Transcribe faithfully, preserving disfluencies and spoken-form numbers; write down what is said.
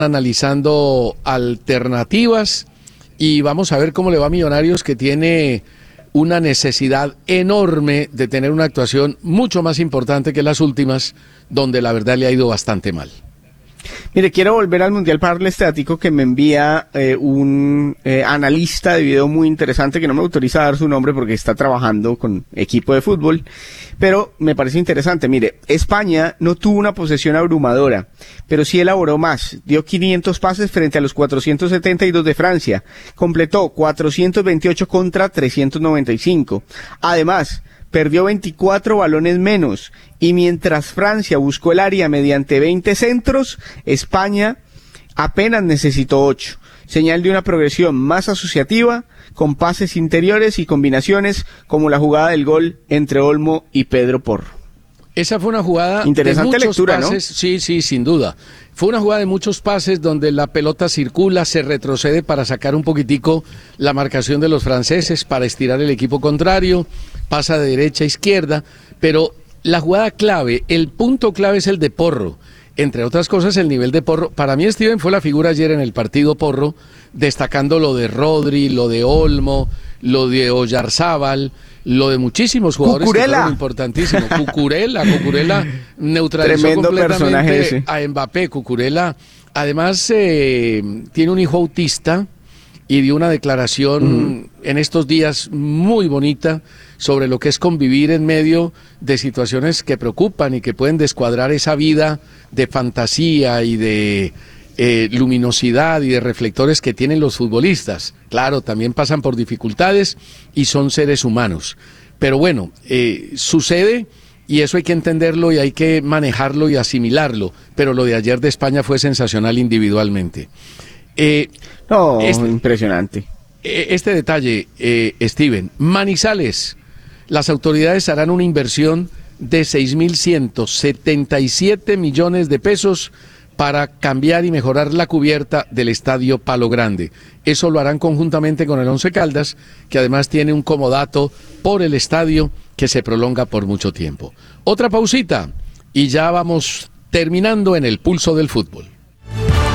analizando alternativas y vamos a ver cómo le va a Millonarios, que tiene una necesidad enorme de tener una actuación mucho más importante que las últimas, donde la verdad le ha ido bastante mal. Mire, quiero volver al Mundial para darle este datico que me envía eh, un eh, analista de video muy interesante, que no me autoriza a dar su nombre porque está trabajando con equipo de fútbol, pero me parece interesante. Mire, España no tuvo una posesión abrumadora, pero sí elaboró más. Dio quinientos pases frente a los cuatrocientos setenta y dos de Francia. Completó cuatrocientos veintiocho contra trescientos noventa y cinco. Además, perdió veinticuatro balones menos, y mientras Francia buscó el área mediante veinte centros, España apenas necesitó ocho. Señal de una progresión más asociativa, con pases interiores y combinaciones como la jugada del gol entre Olmo y Pedro Porro. Esa fue una jugada interesante de muchos lectura, pases, ¿no? Sí, sí, sin duda. Fue una jugada de muchos pases donde la pelota circula, se retrocede para sacar un poquitico la marcación de los franceses, para estirar el equipo contrario, pasa de derecha a izquierda, pero la jugada clave, el punto clave es el de Porro. Entre otras cosas, el nivel de Porro. Para mí, Steven fue la figura ayer en el partido Porro, destacando lo de Rodri, lo de Olmo, lo de Oyarzábal, lo de muchísimos jugadores Cucurella. que fueron importantísimos. Cucurella, Cucurella neutralizó Tremendo completamente a Mbappé. Cucurella, además, eh, tiene un hijo autista y dio una declaración uh-huh. en estos días muy bonita sobre lo que es convivir en medio de situaciones que preocupan y que pueden descuadrar esa vida de fantasía y de eh, luminosidad y de reflectores que tienen los futbolistas. Claro, también pasan por dificultades y son seres humanos. Pero bueno, eh, sucede y eso hay que entenderlo y hay que manejarlo y asimilarlo. Pero lo de ayer de España fue sensacional individualmente. Eh, no, este, impresionante. Este detalle, eh, Steven, Manizales. Las autoridades harán una inversión de seis mil ciento setenta y siete millones de pesos para cambiar y mejorar la cubierta del Estadio Palo Grande. Eso lo harán conjuntamente con el Once Caldas, que además tiene un comodato por el estadio que se prolonga por mucho tiempo. Otra pausita y ya vamos terminando en el pulso del fútbol.